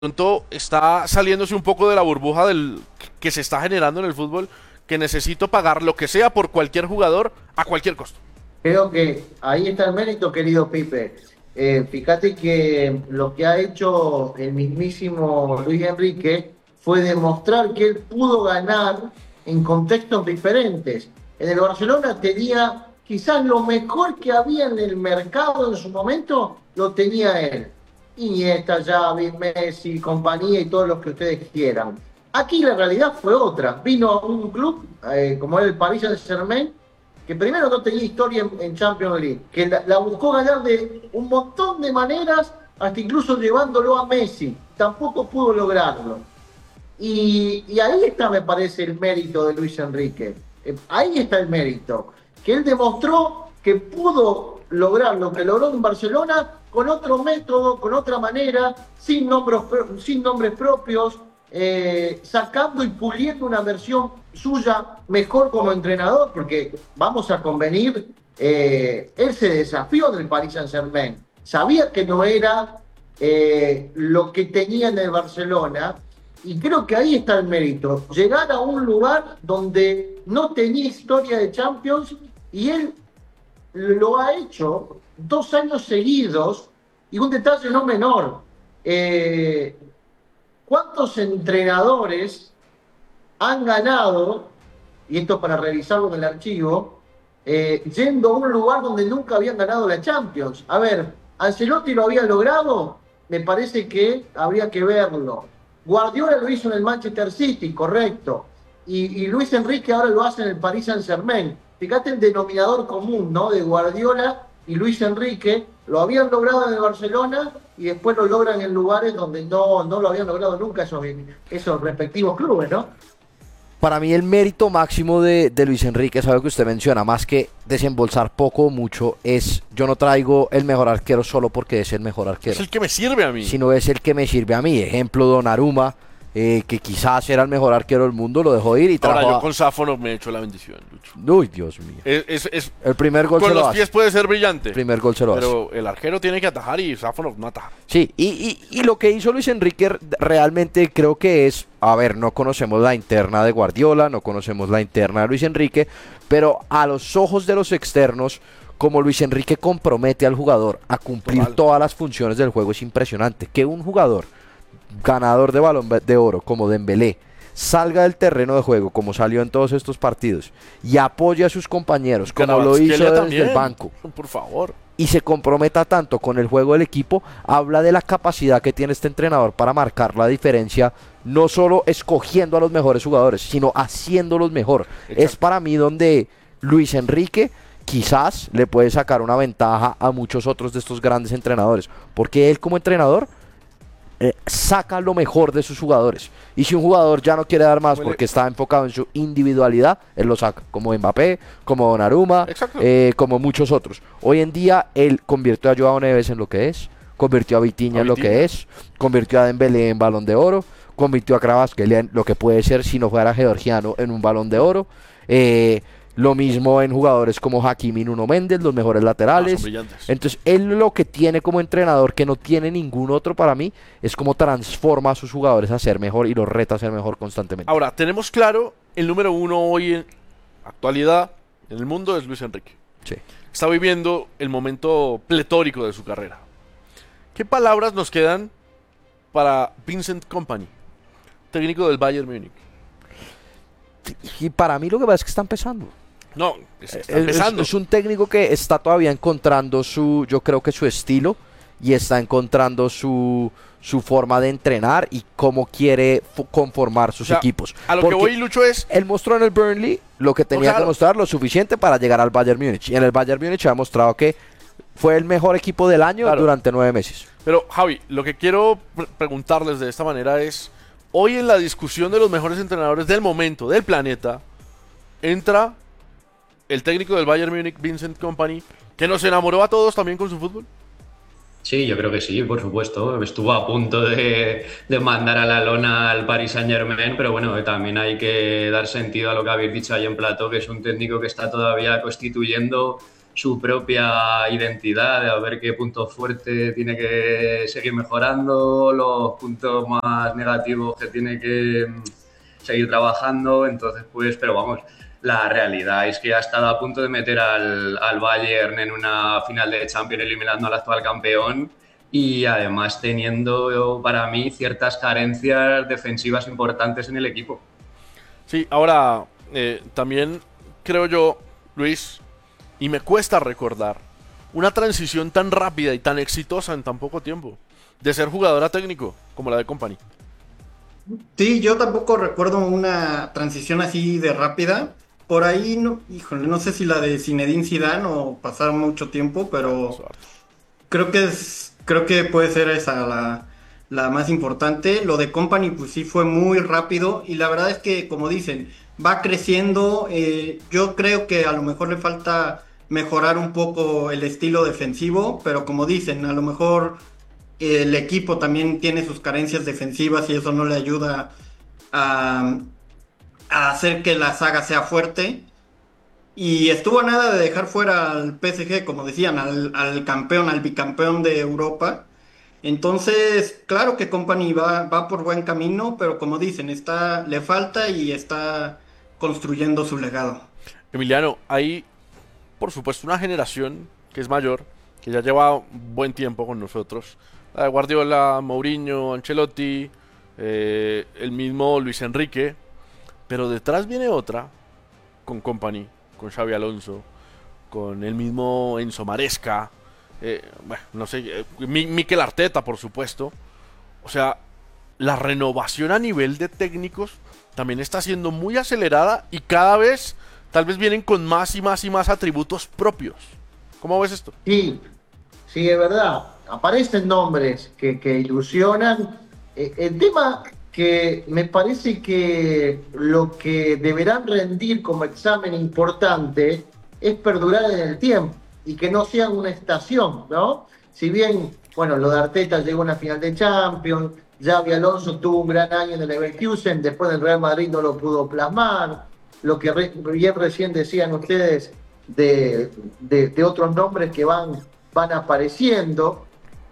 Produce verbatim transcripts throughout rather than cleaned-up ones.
pronto está saliéndose un poco de la burbuja del que se está generando en el fútbol, que necesito pagar lo que sea por cualquier jugador a cualquier costo. Creo que ahí está el mérito, querido Pipe. Eh, fíjate que lo que ha hecho el mismísimo Luis Enrique fue demostrar que él pudo ganar en contextos diferentes. En el Barcelona tenía quizás lo mejor que había en el mercado en su momento, lo tenía él. Iniesta, Xavi, Messi, compañía y todos los que ustedes quieran. Aquí la realidad fue otra. Vino a un club eh, como era el Paris Saint-Germain, que primero no tenía historia en, en Champions League, que la, la buscó ganar de un montón de maneras, hasta incluso llevándolo a Messi. Tampoco pudo lograrlo. Y, y ahí está, me parece, el mérito de Luis Enrique. Eh, ahí está el mérito. Que él demostró que pudo lograr lo que logró en Barcelona con otro método, con otra manera, sin nombres, sin nombres propios, eh, sacando y puliendo una versión suya mejor como entrenador, porque vamos a convenir, eh, él se desafió del Paris Saint-Germain. Sabía que no era eh, lo que tenía en el Barcelona, y creo que ahí está el mérito, llegar a un lugar donde no tenía historia de Champions y él lo ha hecho dos años seguidos. Y un detalle no menor, eh, ¿cuántos entrenadores han ganado, y esto para revisarlo en el archivo, eh, yendo a un lugar donde nunca habían ganado la Champions? A ver, ¿Ancelotti lo había logrado? Me parece que habría que verlo. Guardiola lo hizo en el Manchester City, correcto. Y, y Luis Enrique ahora lo hace en el Paris Saint-Germain. Fíjate el denominador común, ¿no? De Guardiola y Luis Enrique. Lo habían logrado en el Barcelona y después lo logran en lugares donde no, no lo habían logrado nunca esos, esos respectivos clubes, ¿no? Para mí el mérito máximo de, de Luis Enrique es algo que usted menciona, más que desembolsar poco o mucho, es yo no traigo el mejor arquero solo porque es el mejor arquero. Es el que me sirve a mí. Sino es el que me sirve a mí. Ejemplo, Donnarumma, eh, que quizás era el mejor arquero del mundo, lo dejó ir y trajo. Ahora yo a... con Safo no me he hecho la bendición, Lucho. Uy, Dios mío. Es, es, es... El primer gol con se lo los hace. pies puede ser brillante. El primer gol se lo pero hace. el arquero tiene que atajar y Safo no ataja. Sí, y, y, y lo que hizo Luis Enrique realmente creo que es, a ver, no conocemos la interna de Guardiola, no conocemos la interna de Luis Enrique, pero a los ojos de los externos, como Luis Enrique compromete al jugador a cumplir Total. todas las funciones del juego, es impresionante. Que un jugador ganador de Balón de Oro como Dembélé salga del terreno de juego como salió en todos estos partidos y apoye a sus compañeros como lo hizo desde también. el banco, Por favor. y se comprometa tanto con el juego del equipo, habla de la capacidad que tiene este entrenador para marcar la diferencia, no solo escogiendo a los mejores jugadores, sino haciéndolos mejor. Exacto. Es para mí donde Luis Enrique quizás le puede sacar una ventaja a muchos otros de estos grandes entrenadores, porque él como entrenador eh, saca lo mejor de sus jugadores. Y si un jugador ya no quiere dar más porque está enfocado en su individualidad, él lo saca, como Mbappé, como Donnarumma, eh, como muchos otros. Hoy en día él convirtió a Joao Neves en lo que es, convirtió a Vitinha en lo que es, convirtió a Dembélé en Balón de Oro, convirtió a Kvaratskhelia en lo que puede ser si no fuera georgiano en un Balón de Oro. Eh, Lo mismo en jugadores como Hakimi y Nuno Méndez, los mejores laterales. Ah, Entonces, él lo que tiene como entrenador, que no tiene ningún otro para mí, es cómo transforma a sus jugadores a ser mejor y los reta a ser mejor constantemente. Ahora, tenemos claro, el número uno hoy en actualidad en el mundo es Luis Enrique. Sí. Está viviendo el momento pletórico de su carrera. ¿Qué palabras nos quedan para Vincent Kompany, técnico del Bayern Múnich? Y para mí lo que pasa es que está empezando. No, está es, empezando. Es, es un técnico que está todavía encontrando su, yo creo que su estilo, y está encontrando su, su forma de entrenar y cómo quiere conformar sus o sea, equipos. A lo Porque que voy, Lucho, es... él mostró en el Burnley lo que tenía no, claro. que mostrar, lo suficiente para llegar al Bayern Múnich. Y en el Bayern Múnich ha mostrado que fue el mejor equipo del año claro. durante nueve meses. Pero, Javi, lo que quiero pre preguntarles de esta manera es... Hoy en la discusión de los mejores entrenadores del momento, del planeta, entra el técnico del Bayern Múnich, Vincent Kompany, que nos enamoró a todos también con su fútbol. Sí, yo creo que sí, por supuesto. Estuvo a punto de, de mandar a la lona al Paris Saint-Germain, pero bueno, también hay que dar sentido a lo que habéis dicho ahí en plató, que es un técnico que está todavía constituyendo su propia identidad, de a ver qué punto fuerte tiene que seguir mejorando, los puntos más negativos que tiene que seguir trabajando. Entonces, pues, pero vamos, la realidad es que ha estado a punto de meter al, al Bayern en una final de Champions eliminando al actual campeón y además teniendo para mí ciertas carencias defensivas importantes en el equipo. Sí, ahora eh, también creo yo, Luis, y me cuesta recordar una transición tan rápida y tan exitosa en tan poco tiempo, de ser jugador a técnico, como la de Kompany. Sí, yo tampoco recuerdo una transición así de rápida. Por ahí, no, híjole, no sé si la de Zinedine Zidane o pasar mucho tiempo, pero creo que es, creo que puede ser esa la, la más importante. Lo de Kompany, pues sí fue muy rápido y la verdad es que, como dicen, va creciendo. Eh, yo creo que a lo mejor le falta mejorar un poco el estilo defensivo, pero como dicen, a lo mejor eh, el equipo también tiene sus carencias defensivas y eso no le ayuda a, a hacer que la saga sea fuerte. Y estuvo a nada de dejar fuera al P S G, como decían, al, al campeón, al bicampeón de Europa. Entonces, claro que Kompany va, va por buen camino, pero como dicen, está, le falta y está construyendo su legado. Emiliano, hay por supuesto una generación que es mayor, que ya lleva un buen tiempo con nosotros. La de Guardiola, Mourinho, Ancelotti, eh, el mismo Luis Enrique. Pero detrás viene otra, con Kompany, con Xabi Alonso, con el mismo Enzo Maresca, eh, bueno, no sé, eh, Mikel Arteta, por supuesto. O sea, la renovación a nivel de técnicos también está siendo muy acelerada y cada vez tal vez vienen con más y más y más atributos propios. ¿Cómo ves esto? Sí, sí, es verdad. Aparecen nombres que, que ilusionan. Eh, el tema que me parece que lo que deberán rendir como examen importante es perdurar en el tiempo y que no sea una estación, ¿no? Si bien, bueno, lo de Arteta llegó a una final de Champions, Xabi Alonso tuvo un gran año en el Leverkusen, después del Real Madrid no lo pudo plasmar, lo que re, bien recién decían ustedes de, de, de otros nombres que van, van apareciendo.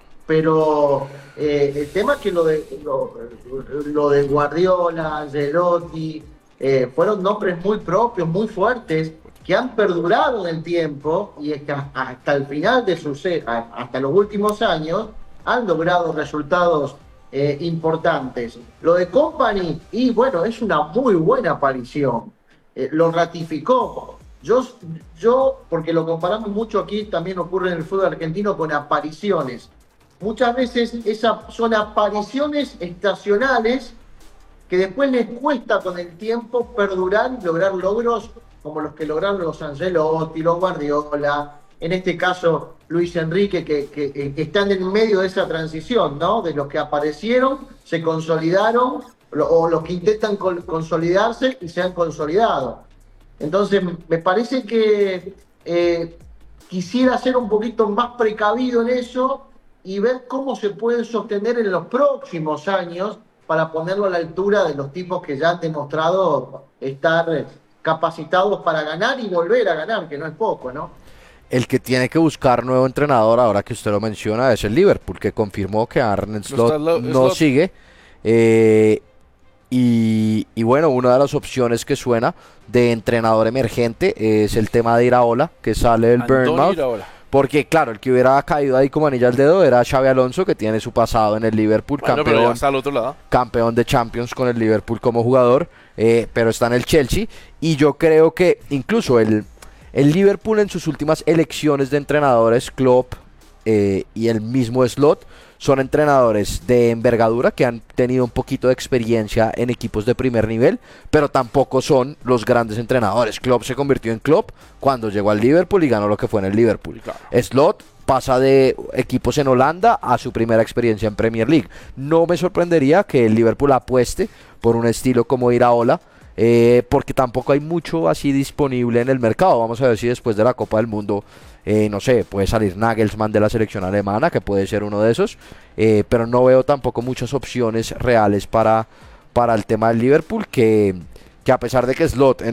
Pero eh, el tema es que lo de, lo, lo de Guardiola, Ancelotti, eh, fueron nombres muy propios, muy fuertes, que han perdurado en el tiempo y es que hasta el final de sus, hasta los últimos años, han logrado resultados eh, importantes. Lo de Kompany, y bueno, es una muy buena aparición, eh, lo ratificó. Yo, yo, porque lo comparamos mucho aquí, también ocurre en el fútbol argentino con apariciones. Muchas veces esas son apariciones estacionales que después les cuesta con el tiempo perdurar y lograr logros como los que lograron los Ancelotti, los Guardiola, en este caso Luis Enrique, que, que, que están en medio de esa transición, ¿no? De los que aparecieron, se consolidaron, o los que intentan consolidarse y se han consolidado. Entonces, me parece que eh, quisiera ser un poquito más precavido en eso y ver cómo se pueden sostener en los próximos años para ponerlo a la altura de los tipos que ya han demostrado estar capacitados para ganar y volver a ganar, que no es poco, ¿no? El que tiene que buscar nuevo entrenador, ahora que usted lo menciona, es el Liverpool, que confirmó que Arne Slot no, no Slot. sigue. Eh, y, y bueno, una de las opciones que suena de entrenador emergente es el tema de Iraola, que sale del Bournemouth. Porque claro, el que hubiera caído ahí como anilla al dedo era Xabi Alonso, que tiene su pasado en el Liverpool, bueno, campeón, pero ya está al otro lado. Campeón de Champions con el Liverpool como jugador, eh, pero está en el Chelsea. Y yo creo que incluso el, el Liverpool en sus últimas elecciones de entrenadores, Klopp eh, y el mismo Slot, son entrenadores de envergadura que han tenido un poquito de experiencia en equipos de primer nivel, pero tampoco son los grandes entrenadores. Klopp se convirtió en Klopp cuando llegó al Liverpool y ganó lo que fue en el Liverpool. Claro. Slot pasa de equipos en Holanda a su primera experiencia en Premier League. No me sorprendería que el Liverpool apueste por un estilo como Iraola, eh, porque tampoco hay mucho así disponible en el mercado. Vamos a ver si después de la Copa del Mundo Eh, no sé, puede salir Nagelsmann de la selección alemana, que puede ser uno de esos, eh, pero no veo tampoco muchas opciones reales para, para el tema del Liverpool, que, que a pesar de que Slot en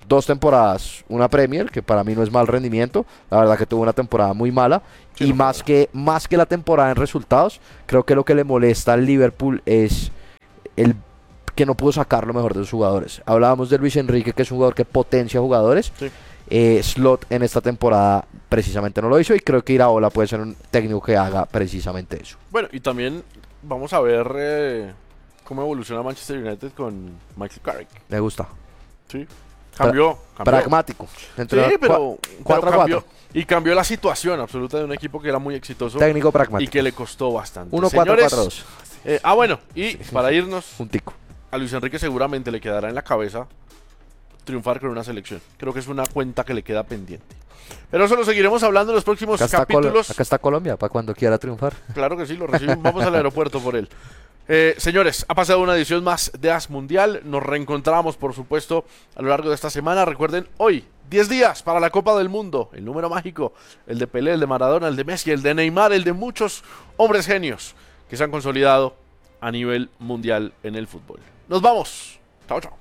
dos temporadas, una Premier, que para mí no es mal rendimiento, la verdad que tuvo una temporada muy mala, sí, y no más que, más que la temporada en resultados, creo que lo que le molesta al Liverpool es el que no pudo sacar lo mejor de sus jugadores. Hablábamos de Luis Enrique, que es un jugador que potencia jugadores. Sí. Eh, Slot en esta temporada precisamente no lo hizo, y creo que Iraola puede ser un técnico que haga precisamente eso. Bueno, y también vamos a ver eh, cómo evoluciona Manchester United con Michael Carrick. Me gusta. Sí. Cambió. Pra cambió. Pragmático. Sí, pero, pero cambió. Y cambió la situación absoluta de un equipo que era muy exitoso. Técnico pragmático. Y que le costó bastante. uno cuatro cuatro dos. Eh, ah, bueno, y sí, para irnos, un tico. A Luis Enrique seguramente le quedará en la cabeza triunfar con una selección. Creo que es una cuenta que le queda pendiente. Pero eso lo seguiremos hablando en los próximos acá capítulos. Acá está Colombia para cuando quiera triunfar. Claro que sí, lo recibimos. Vamos al aeropuerto por él. Eh, señores, ha pasado una edición más de As Mundial. Nos reencontramos, por supuesto, a lo largo de esta semana. Recuerden, hoy, diez días para la Copa del Mundo. El número mágico, el de Pelé, el de Maradona, el de Messi, el de Neymar, el de muchos hombres genios que se han consolidado a nivel mundial en el fútbol. Nos vamos. Chao, chao.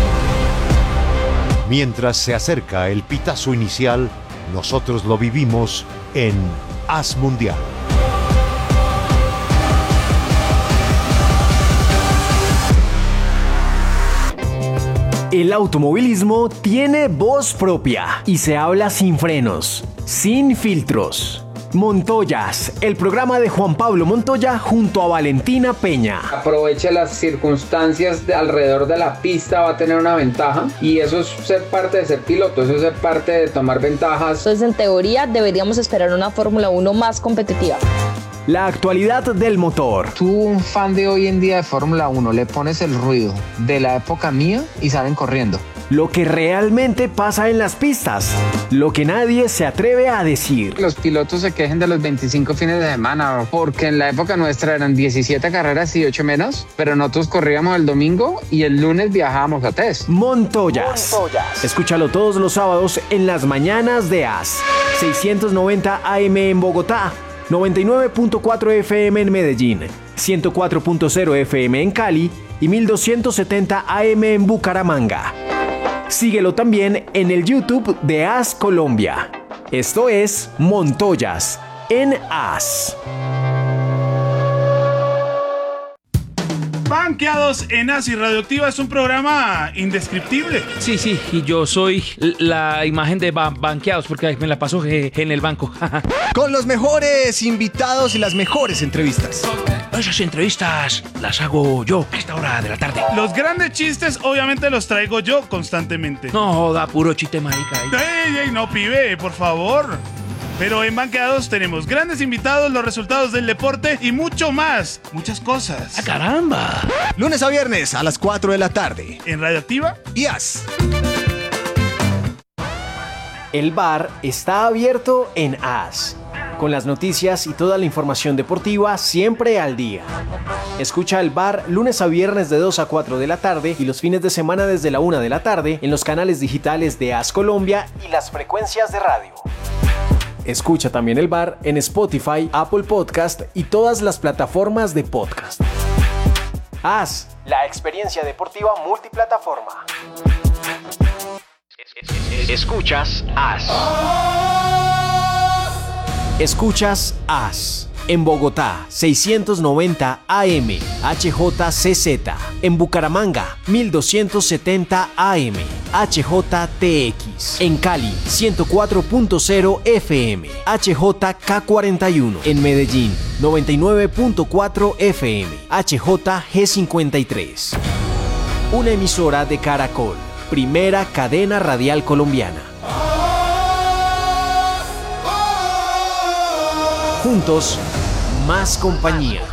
Mientras se acerca el pitazo inicial, nosotros lo vivimos en As Mundial. El automovilismo tiene voz propia y se habla sin frenos, sin filtros. Montoyas, el programa de Juan Pablo Montoya junto a Valentina Peña. Aproveche las circunstancias de alrededor de la pista, va a tener una ventaja, y eso es ser parte de ser piloto, eso es ser parte de tomar ventajas. Entonces, en teoría, deberíamos esperar una Fórmula uno más competitiva. La actualidad del motor. Tú, un fan de hoy en día de Fórmula uno, le pones el ruido de la época mía y salen corriendo. Lo que realmente pasa en las pistas, lo que nadie se atreve a decir. Los pilotos se quejen de los veinticinco fines de semana, porque en la época nuestra eran diecisiete carreras y ocho menos, pero nosotros corríamos el domingo y el lunes viajábamos a test. Montoyas. Montoyas. Escúchalo todos los sábados en las mañanas de As. seiscientos noventa A M en Bogotá, noventa y nueve punto cuatro F M en Medellín, ciento cuatro punto cero F M en Cali y mil doscientos setenta A M en Bucaramanga. Síguelo también en el YouTube de As Colombia. Esto es Montoyas en As. Banqueados en As y Radioactiva es un programa indescriptible. Sí, sí, y yo soy la imagen de ba Banqueados porque me la paso en el banco. Con los mejores invitados y las mejores entrevistas. Esas entrevistas las hago yo a esta hora de la tarde. Los grandes chistes obviamente los traigo yo constantemente. No, da puro chiste marica. Ey, ey, no, pibe, por favor. Pero en Banqueados tenemos grandes invitados, los resultados del deporte y mucho más. Muchas cosas. ¡Ah, caramba! Lunes a viernes a las cuatro de la tarde. En Radioactiva y As. El bar está abierto en As, con las noticias y toda la información deportiva siempre al día. Escucha el bar lunes a viernes de dos a cuatro de la tarde y los fines de semana desde la una de la tarde en los canales digitales de As Colombia y las frecuencias de radio. Escucha también el bar en Spotify, Apple Podcast y todas las plataformas de podcast. As, la experiencia deportiva multiplataforma. Escuchas As. Escuchas As. En Bogotá, seiscientos noventa A M, H J C Z. En Bucaramanga, mil doscientos setenta A M, H J T X. En Cali, ciento cuatro punto cero F M, H J K cuarenta y uno. En Medellín, noventa y nueve punto cuatro F M, H J G cincuenta y tres. Una emisora de Caracol, primera cadena radial colombiana. Juntos, más compañía.